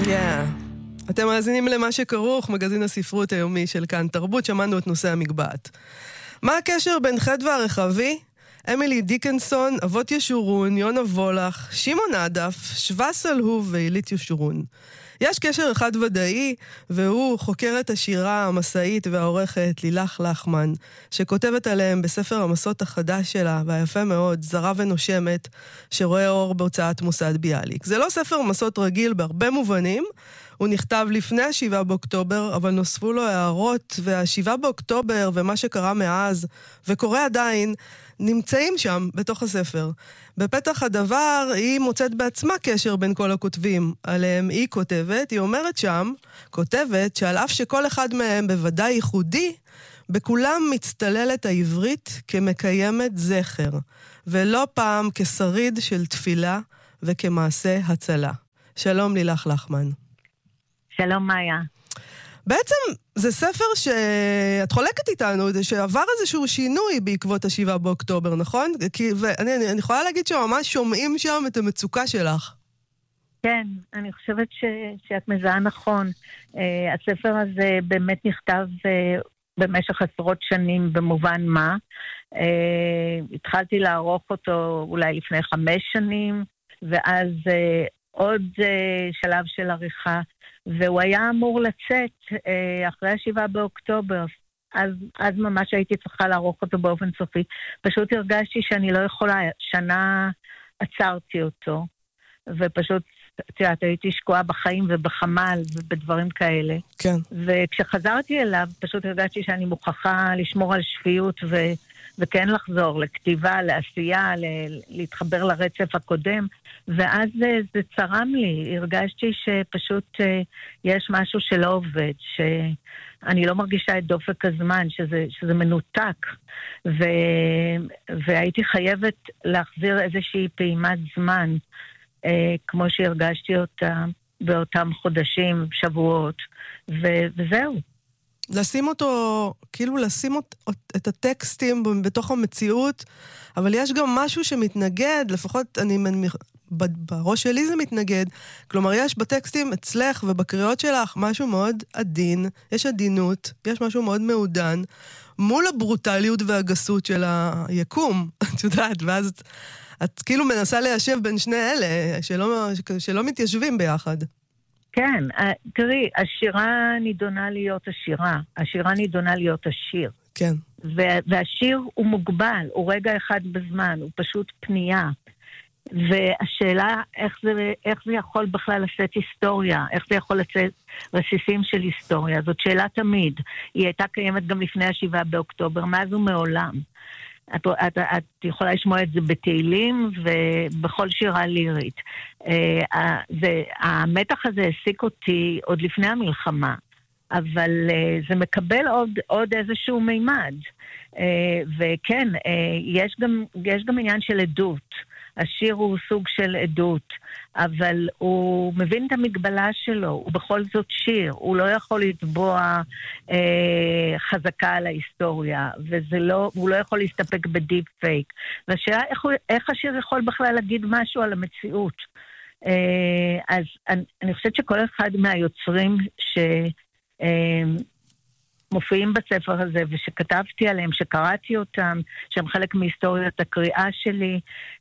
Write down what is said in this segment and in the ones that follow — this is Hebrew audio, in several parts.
אתם מאזינים למה שכרוך, מגזין הספרות היומי של כאן תרבות. שמענו את נושא המגבעת. מה הקשר בין חדווה הרחבי, אמילי דיקנסון, אבות ישורון, יונה וולך, שמעון עדף, שווה סלהוב ואילית ישורון? יש קשר אחד ודאי, והוא חוקרת השירה, המסעית והעורכת לילך לחמן, שכותבת עליהם בספר המסות החדש שלה, והיפה מאוד, זרה ונושמת, שרואה אור בהוצאת מוסד ביאליק. זה לא ספר מסות רגיל בהרבה מובנים, הוא נכתב לפני ה7 באוקטובר, אבל נוספו לו הערות, וה7 באוקטובר ומה שקרה מאז, וקורה עדיין, נמצאים שם בתוך הספר. בפתח הדבר היא מוצאת בעצמה קשר בין כל הכותבים עליהם. היא כותבת, היא אומרת שם, כותבת שעל אף שכל אחד מהם בוודאי ייחודי, בכולם מצטללת העברית כמקיימת זכר, ולא פעם כשריד של תפילה וכמעשה הצלה. שלום לילך לחמן. שלום מאיה. בעצם זה ספר שאת חולקת איתנו, שעבר איזשהו שינוי בעקבות ה7 באוקטובר, נכון? ואני יכולה להגיד שממש שומעים שם את המצוקה שלך. כן, אני חושבת שאת מזהה נכון. הספר הזה באמת נכתב במשך עשרות שנים במובן מה. התחלתי לערוך אותו אולי לפני 5 שנים, ואז עוד שלב של עריכה, והוא היה אמור לצאת אחרי ה7 באוקטובר, אז ממש הייתי צריכה לערוך אותו באופן סופי. פשוט הרגשתי שאני לא יכולה, שנה עצרתי אותו, ופשוט, תראה, הייתי שקועה בחיים ובחמל ובדברים כאלה. כן. וכשחזרתי אליו, פשוט הרגשתי שאני מוכרחה לשמור על שפיות וכן לחזור לכתיבה, לעשייה, להתחבר לרצף הקודם, ואז זה צרם לי, הרגשתי שפשוט יש משהו שלא עובד, שאני לא מרגישה את דופק הזמן, שזה מנותק, והייתי חייבת להחזיר איזושהי פעימת זמן, כמו שהרגשתי אותה באותם חודשים, שבועות, וזהו. לשים אותו, כאילו לשים את הטקסטים בתוך המציאות, אבל יש גם משהו שמתנגד, לפחות בראש שלי זה מתנגד, כלומר יש בטקסטים אצלך ובקריאות שלך משהו מאוד עדין, יש עדינות, יש משהו מאוד מעודן, מול הברוטליות והגסות של היקום, את יודעת, ואז את כאילו מנסה ליישב בין שני אלה, שלא מתיישבים ביחד. כן, תראי, השירה נידונה להיות השירה, השירה נידונה להיות השיר. כן. והשיר הוא מוגבל, הוא רגע אחד בזמן, הוא פשוט פנייה. והשאלה איך זה יכול בכלל לשאת היסטוריה, איך זה יכול לצאת רסיסים של היסטוריה, זאת שאלה תמיד. היא הייתה קיימת גם לפני ה7 באוקטובר, מאז ומעולם. את יכולה לשמוע את זה בתהילים ובכל שירה לירית. המתח הזה העסיק אותי עוד לפני המלחמה, אבל זה מקבל עוד איזשהו מימד. וכן, יש גם עניין של עדות. השיר הוא סוג של עדות, אבל הוא מבין את המגבלה שלו, הוא בכל זאת שיר, הוא לא יכול לתבוע חזקה על ההיסטוריה, והוא לא יכול להסתפק בדיפ פייק. והשאלה איך השיר יכול בכלל להגיד משהו על המציאות. אז אני חושבת שכל אחד מהיוצרים מופיעים בספר הזה, ושכתבתי עליהם, שקראתי אותם, שהם חלק מהיסטוריית הקריאה שלי,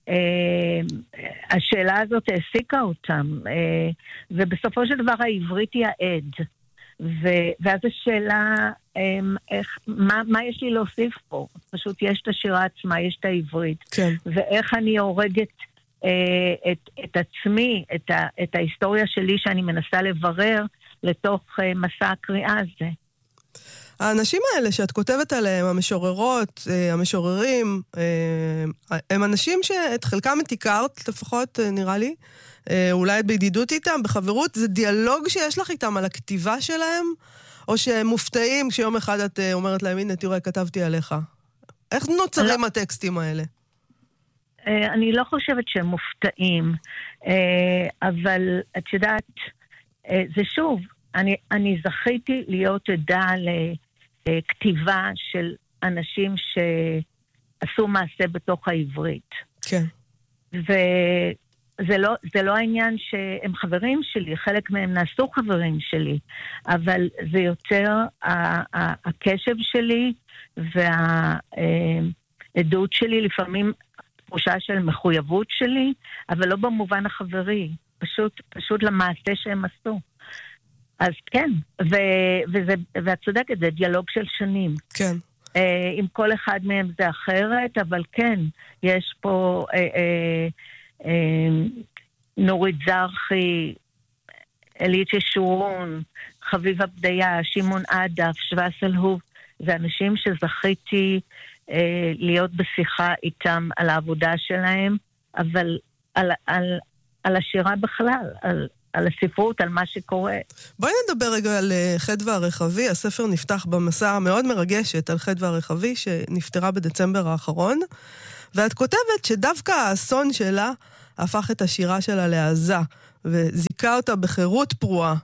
השאלה הזאת העסיקה אותם, ובסופו של דבר העברית היא העד, ואז השאלה, מה יש לי להוסיף פה? פשוט יש את השירה עצמה, יש את העברית, כן. ואיך אני הורגת את עצמי, את ההיסטוריה שלי שאני מנסה לברר, לתוך מסע הקריאה הזה. האנשים האלה שאת כותבת עליהם, המשוררות, המשוררים, הם אנשים שאת חלקם את הכרת, לפחות נראה לי, אולי את בידידות איתם, בחברות, זה דיאלוג שיש לך איתם על הכתיבה שלהם, או שהם מופתעים כשיום אחד את אומרת להם, הנה תראה, כתבתי עליך. איך נוצרים הטקסטים האלה? אני לא חושבת שהם מופתעים, אבל את יודעת, זה שוב, אני זכיתי להיות עדה לכתיבה של אנשים שעשו מעשה בתוך העברית. כן. זה לא העניין שהם חברים שלי, חלק מהם נעשו חברים שלי, אבל זה יותר הקשב שלי והעדות שלי, לפעמים תחושה של מחויבות שלי, אבל לא במובן החברי, פשוט למעשה שהם עשו. אז כן, ואת צודקת, זה דיאלוג של שנים. כן. עם כל אחד מהם זה אחרת, אבל כן, יש פה נורית זרחי, אלית ישורון, חביבה בדיה, שמעון עדף, שבס אלהוב, זה אנשים שזכיתי להיות בשיחה איתם על העבודה שלהם, אבל על השירה בכלל, על הספרות, על מה שקורה. בואי נדבר רגע על חדווה הרחבי. הספר נפתח במסע מאוד מרגשת על חדווה הרחבי, שנפטרה בדצמבר האחרון, ואת כותבת שדווקא האסון שלה הפך את השירה שלה לעזה, וזיקה אותה בחירות פרועה.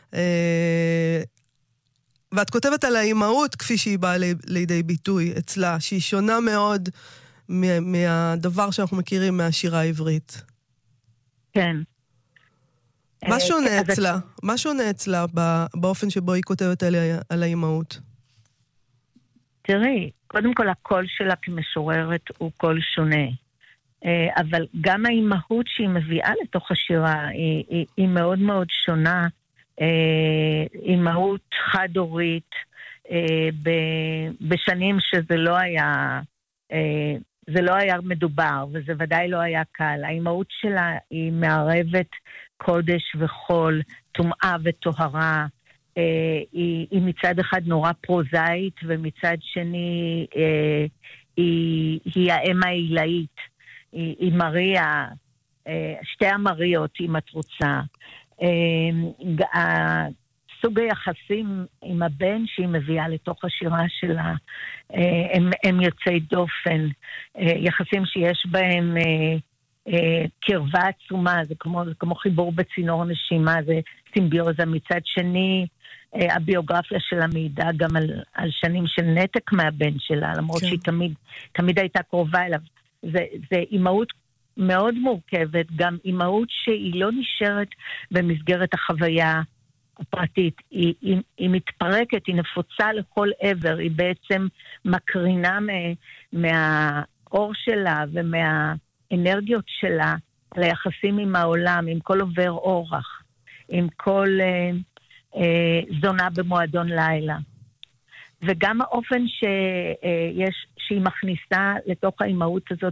ואת כותבת על האימהות כפי שהיא באה לידי ביטוי אצלה, שהיא שונה מאוד מהדבר שאנחנו מכירים מהשירה העברית. כן. מה שונה אצלה? מה שונה אצלה באופן שבו היא כותבת על האימהות? תראי, קודם כל הקול שלה כמשוררת הוא קול שונה. אבל גם האימהות שהיא מביאה לתוך השירה היא מאוד מאוד שונה. אימהות חד-הורית בשנים שזה לא היה מדובר, וזה ודאי לא היה קל. האימהות שלה היא מערבת קודש וחול, טומאה וטהרה. היא מצד אחד נורא פרוזאית, ומצד שני היא האם העילאית. היא מריה, שתי המריות, אם את רוצה. סוג היחסים עם הבן שהיא מביאה לתוך השירה שלה, הם יוצאי דופן. יחסים שיש בהם קרבה עצומה, זה כמו חיבור בצינור נשימה, זה סימביוזה. מצד שני, הביוגרפיה שלה מעידה גם על שנים של נתק מהבן שלה, למרות שהיא תמיד הייתה קרובה אליו. זה אימהות מאוד מורכבת, גם אימהות שהיא לא נשארת במסגרת החוויה הפרטית. היא מתפרקת, היא נפוצה לכל עבר, היא בעצם מקרינה מהאור שלה ומהאנרגיות שלה ליחסים עם העולם, עם כל עובר אורח, עם כל זונה במועדון לילה. וגם האופן שהיא מכניסה לתוך האימהות הזאת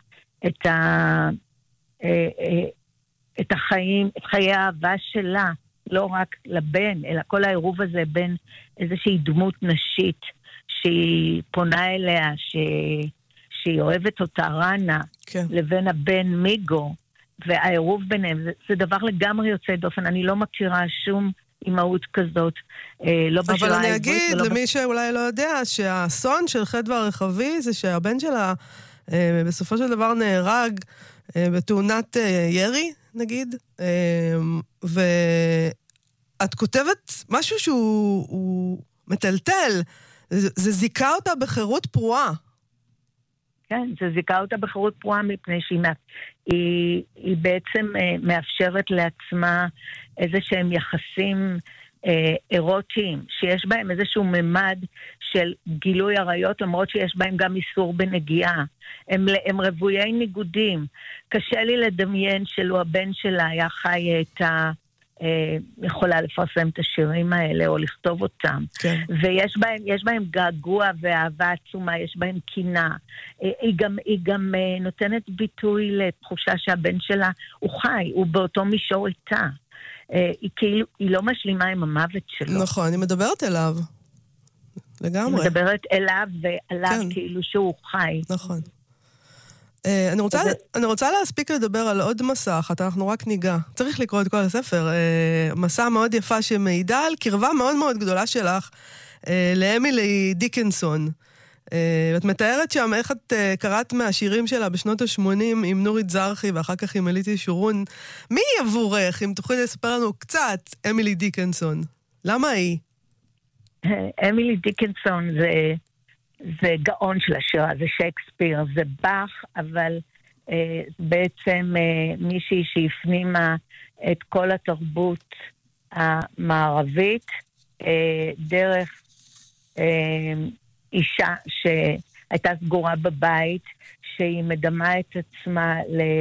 את החיים, את חיי האהבה שלה, לא רק לבן, אלא כל העירוב הזה בין איזושהי דמות נשית שהיא פונה אליה, שהיא אוהבת אותה רנה, כן. לבין הבן מיגו, והעירוב ביניהם, זה דבר לגמרי יוצא דופן. אני לא מכירה שום אימהות כזאת, לא בשירה העברית. אבל אני אגיד למי שאולי לא יודע, שהאסון של חדווה הרחבי זה שהבן שלה בסופו של דבר נהרג בתאונת ירי, נגיד, ואת כותבת משהו שהוא מטלטל, זה זיקה אותה בחירות פרועה. כן, זה זיקה אותה בחירות פרועה מפני שהיא בעצם מאפשרת לעצמה איזה שהם יחסים אירוטיים, שיש בהם איזשהו ממד של גילוי עריות, למרות שיש בהם גם איסור בנגיעה. הם רבויי ניגודים. קשה לי לדמיין שלו הבן שלה היה חי הייתה יכולה לפרסם את השירים האלה או לכתוב אותם. כן. ויש בהם געגוע ואהבה עצומה, יש בהם קינה. היא גם נותנת ביטוי לתחושה שהבן שלה הוא חי, הוא באותו מישור איתה. היא לא משלימה עם המוות שלו. נכון, אני מדברת אליו. לגמרי. היא מדברת אליו ועליו כאילו שהוא חי. נכון. אני רוצה להספיק לדבר על עוד מסע אחת, אנחנו רק ניגע. צריך לקרוא את כל הספר. מסע מאוד יפה שמעידה על קרבה מאוד מאוד גדולה שלך לאמילי דיקנסון. ואת מתארת שם איך את קראת מהשירים שלה בשנות ה-80 עם נורית זרחי ואחר כך עם אלית ישורון. מי היא עבורך, אם תוכלי לספר לנו קצת, אמילי דיקנסון? למה היא? אמילי דיקנסון זה גאון של השירה, זה שייקספיר, זה באך, אבל בעצם מישהי שהפנימה את כל התרבות המערבית דרך אישה שהייתה סגורה בבית, שהיא מדמה את עצמה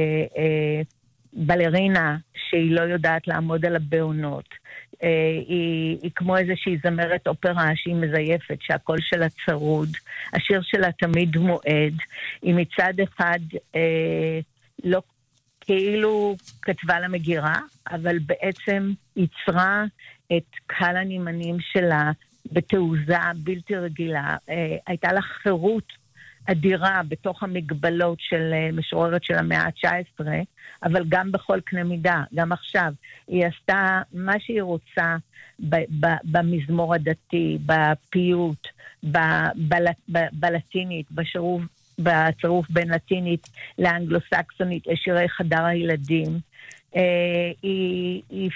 לבלרינה שהיא לא יודעת לעמוד על הבעונות. היא כמו איזושהי זמרת אופרה שהיא מזייפת, שהקול שלה צרוד, השיר שלה תמיד מועד. היא מצד אחד לא כאילו כתבה לה מגירה, אבל בעצם יצרה את קהל הנימנים שלה בתעוזה בלתי רגילה. הייתה לה חירות אדירה בתוך המגבלות של משוררת של המאה ה-19, אבל גם בכל קנה מידה, גם עכשיו. היא עשתה מה שהיא רוצה במזמור הדתי, בפיוט, בלטינית, בצירוף בין לטינית לאנגלוסקסונית, לשירי חדר הילדים. היא